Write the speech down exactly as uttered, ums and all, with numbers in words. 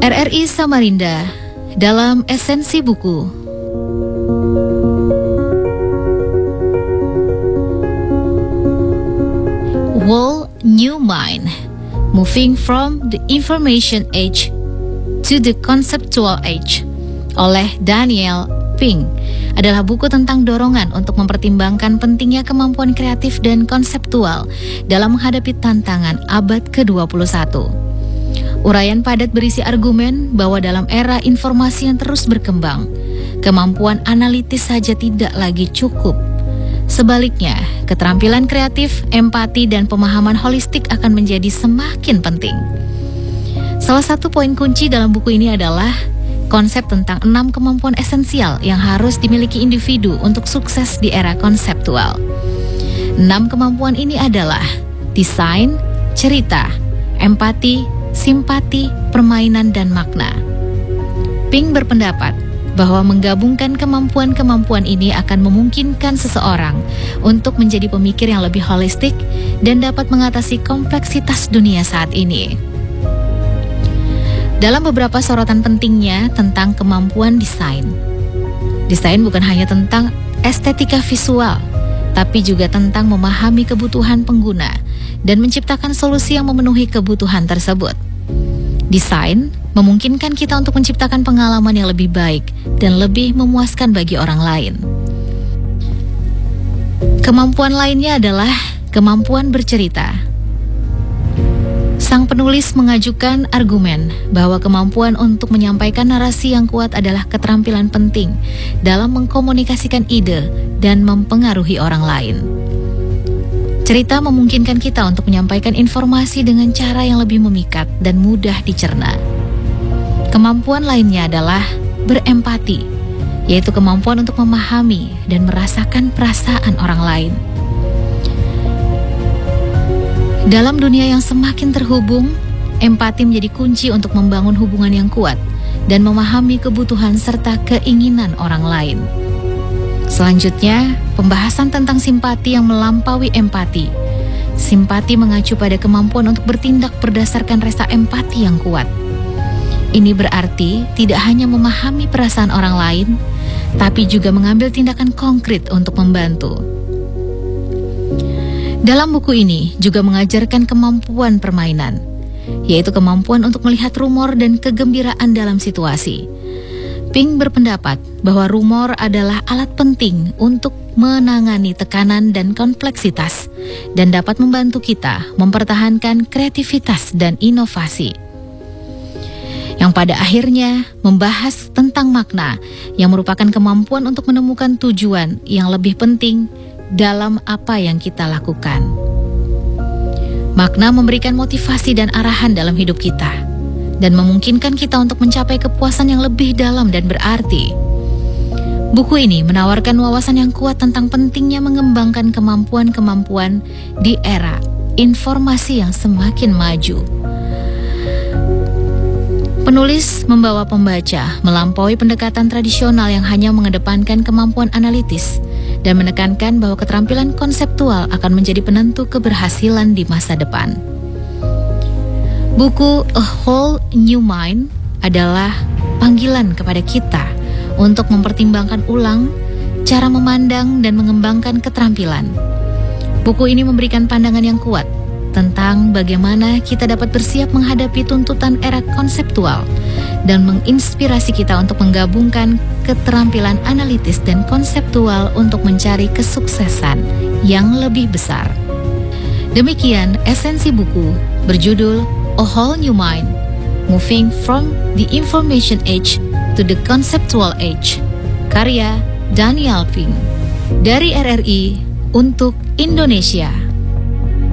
R R I Samarinda dalam esensi buku. Whole New Mind, Moving from the Information Age to the Conceptual Age oleh Daniel Pink adalah buku tentang dorongan untuk mempertimbangkan pentingnya kemampuan kreatif dan konseptual dalam menghadapi tantangan abad ke dua puluh satu. Uraian padat berisi argumen bahwa dalam era informasi yang terus berkembang, kemampuan analitis saja tidak lagi cukup. Sebaliknya, keterampilan kreatif, empati, dan pemahaman holistik akan menjadi semakin penting. Salah satu poin kunci dalam buku ini adalah konsep tentang enam kemampuan esensial yang harus dimiliki individu untuk sukses di era konseptual. Enam kemampuan ini adalah desain, cerita, empati, simpati, permainan, dan makna. Pink berpendapat bahwa menggabungkan kemampuan-kemampuan ini akan memungkinkan seseorang untuk menjadi pemikir yang lebih holistik dan dapat mengatasi kompleksitas dunia saat ini. Dalam beberapa sorotan pentingnya tentang kemampuan desain. Desain bukan hanya tentang estetika visual, tapi juga tentang memahami kebutuhan pengguna dan menciptakan solusi yang memenuhi kebutuhan tersebut. Desain memungkinkan kita untuk menciptakan pengalaman yang lebih baik dan lebih memuaskan bagi orang lain. Kemampuan lainnya adalah kemampuan bercerita. Sang penulis mengajukan argumen bahwa kemampuan untuk menyampaikan narasi yang kuat adalah keterampilan penting dalam mengkomunikasikan ide dan mempengaruhi orang lain. Cerita memungkinkan kita untuk menyampaikan informasi dengan cara yang lebih memikat dan mudah dicerna. Kemampuan lainnya adalah berempati, yaitu kemampuan untuk memahami dan merasakan perasaan orang lain. Dalam dunia yang semakin terhubung, empati menjadi kunci untuk membangun hubungan yang kuat dan memahami kebutuhan serta keinginan orang lain. Selanjutnya, pembahasan tentang simpati yang melampaui empati. Simpati mengacu pada kemampuan untuk bertindak berdasarkan rasa empati yang kuat. Ini berarti tidak hanya memahami perasaan orang lain, tapi juga mengambil tindakan konkret untuk membantu. Dalam buku ini juga mengajarkan kemampuan permainan, yaitu kemampuan untuk melihat rumor dan kegembiraan dalam situasi. Pink berpendapat bahwa rumor adalah alat penting untuk menangani tekanan dan kompleksitas dan dapat membantu kita mempertahankan kreativitas dan inovasi. Yang pada akhirnya membahas tentang makna yang merupakan kemampuan untuk menemukan tujuan yang lebih penting dalam apa yang kita lakukan. Makna memberikan motivasi dan arahan dalam hidup kita dan memungkinkan kita untuk mencapai kepuasan yang lebih dalam dan berarti. Buku ini menawarkan wawasan yang kuat tentang pentingnya mengembangkan kemampuan-kemampuan di era informasi yang semakin maju. Penulis membawa pembaca melampaui pendekatan tradisional yang hanya mengedepankan kemampuan analitis dan menekankan bahwa keterampilan konseptual akan menjadi penentu keberhasilan di masa depan. Buku A Whole New Mind adalah panggilan kepada kita untuk mempertimbangkan ulang cara memandang dan mengembangkan keterampilan. Buku ini memberikan pandangan yang kuat tentang bagaimana kita dapat bersiap menghadapi tuntutan era konseptual dan menginspirasi kita untuk menggabungkan keterampilan analitis dan konseptual untuk mencari kesuksesan yang lebih besar. Demikian esensi buku berjudul A Whole New Mind, Moving from the Information Age to the Conceptual Age, karya Daniel Pink, dari R R I untuk Indonesia.